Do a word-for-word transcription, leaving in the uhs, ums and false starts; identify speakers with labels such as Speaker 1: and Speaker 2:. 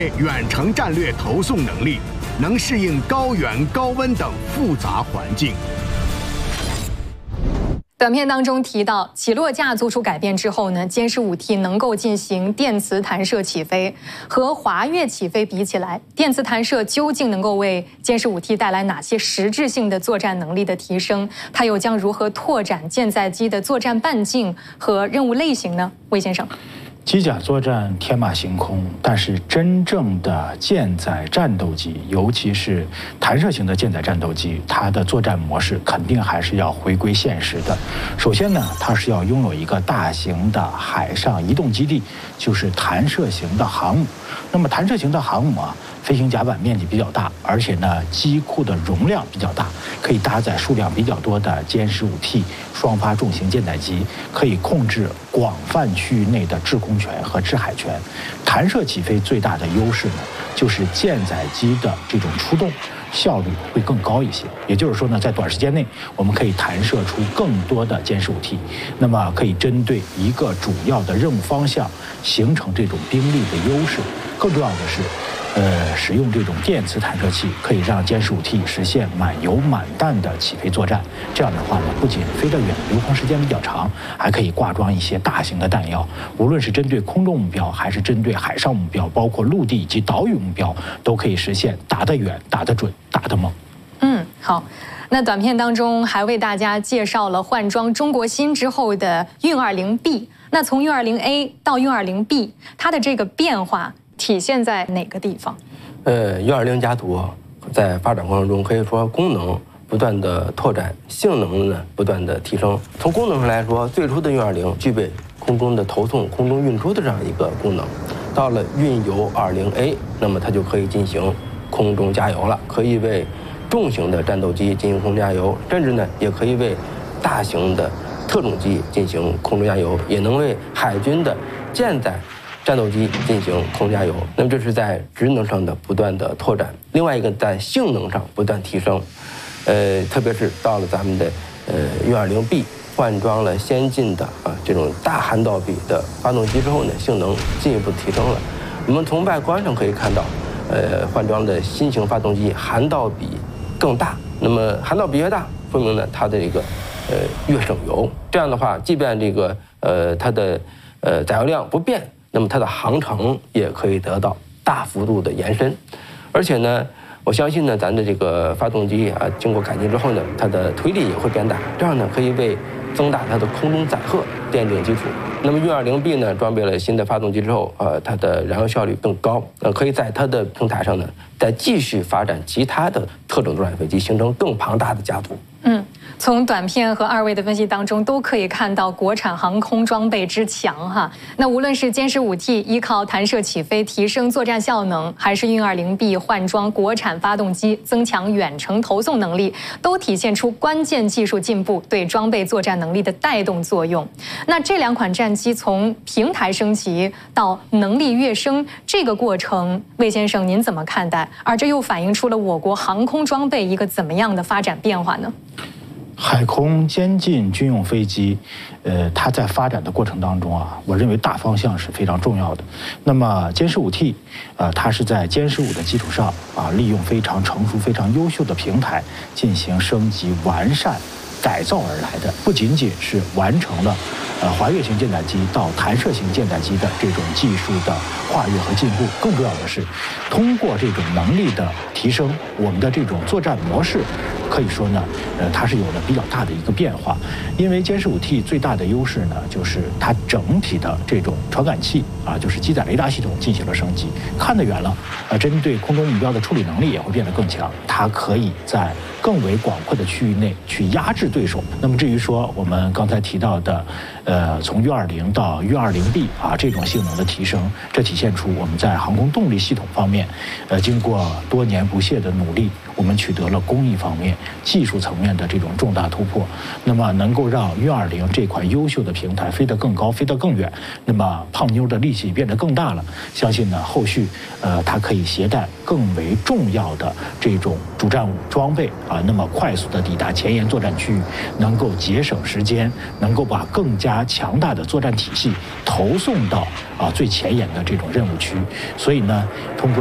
Speaker 1: 远程战略投送能力，能适应高原、高温等复杂环境。
Speaker 2: 短片当中提到，起落架做出改变之后呢，歼十五 T 能够进行电磁弹射起飞。和滑跃起飞比起来，电磁弹射究竟能够为歼十五 T 带来哪些实质性的作战能力的提升？它又将如何拓展舰载机的作战半径和任务类型呢？魏先生。
Speaker 3: 机甲作战天马行空，但是真正的舰载战斗机，尤其是弹射型的舰载战斗机，它的作战模式肯定还是要回归现实的。首先呢，它是要拥有一个大型的海上移动基地，就是弹射型的航母。那么弹射型的航母啊，飞行甲板面积比较大，而且呢，机库的容量比较大，可以搭载数量比较多的歼十五 T 双发重型舰载机，可以控制广泛区域内的制空权和制海权。弹射起飞最大的优势呢，就是舰载机的这种出动效率会更高一些。也就是说呢，在短时间内，我们可以弹射出更多的歼十五 T， 那么可以针对一个主要的任务方向形成这种兵力的优势。更重要的是，呃，使用这种电磁弹射器可以让歼十五 T 实现满油满弹的起飞作战。这样的话呢，不仅飞得远，留空时间比较长，还可以挂装一些大型的弹药。无论是针对空中目标，还是针对海上目标，包括陆地以及岛屿目标，都可以实现打得远、打得准、打得猛。
Speaker 2: 嗯，好。那短片当中还为大家介绍了换装中国芯之后的运二零 B。那从运二零 A 到运二零 B， 它的这个变化体现在哪个地方？
Speaker 4: 呃，运二零家族在发展过程中，可以说功能不断的拓展，性能呢不断的提升。从功能上来说，最初的运二零具备空中的投送、空中运输的这样一个功能。到了运油二零 A， 那么它就可以进行空中加油了，可以为重型的战斗机进行空中加油，甚至呢也可以为大型的特种机进行空中加油，也能为海军的舰载战斗机进行空中加油。那么这是在职能上的不断的拓展，另外一个在性能上不断提升。呃，特别是到了咱们的呃运二零 B 换装了先进的啊这种大涵道比的发动机之后呢，性能进一步提升了。我们从外观上可以看到，呃，换装的新型发动机涵道比更大。那么涵道比越大，说明呢它的这个呃越省油。这样的话，即便这个呃它的呃载油量不变，那么它的航程也可以得到大幅度的延伸。而且呢，我相信呢，咱的这个发动机啊，经过改进之后呢，它的推力也会变大，这样呢可以为增大它的空中载荷奠定基础。那么运二零 B 呢，装备了新的发动机之后，呃，它的燃油效率更高，呃，可以在它的平台上呢，再继续发展其他的特种作战飞机，形成更庞大的家族。
Speaker 2: 嗯，从短片和二位的分析当中，都可以看到国产航空装备之强哈。那无论是歼十五 T 依靠弹射起飞提升作战效能，还是运二零 B 换装国产发动机增强远程投送能力，都体现出关键技术进步对装备作战能力的带动作用。那这两款战机从平台升级到能力跃升这个过程，魏先生您怎么看待？而这又反映出了我国航空装备一个怎么样的发展变化呢？
Speaker 3: 海空先进军用飞机，呃，它在发展的过程当中啊，我认为大方向是非常重要的。那么歼十五 T， 呃，它是在歼十五的基础上啊，利用非常成熟、非常优秀的平台进行升级、完善、改造而来的，不仅仅是完成了呃滑跃型舰载机到弹射型舰载机的这种技术的跨越和进步，更重要的是，通过这种能力的提升，我们的这种作战模式，可以说呢，呃，它是有了比较大的一个变化。因为歼十五 T 最大的优势呢，就是它整体的这种传感器啊，就是机载雷达系统进行了升级，看得远了，呃，针对空中目标的处理能力也会变得更强，它可以在更为广阔的区域内去压制对手。那么至于说我们刚才提到的，呃，从运二零到运二零 B 啊这种性能的提升，这体现出我们在航空动力系统方面，呃，经过多年不懈的努力，我我们取得了工艺方面、技术层面的这种重大突破，那么能够让运二零这款优秀的平台飞得更高、飞得更远，那么胖妞的力气变得更大了。相信呢，后续呃它可以携带更为重要的这种主战装备啊，那么快速的抵达前沿作战区域，能够节省时间，能够把更加强大的作战体系投送到啊最前沿的这种任务区。所以呢，通过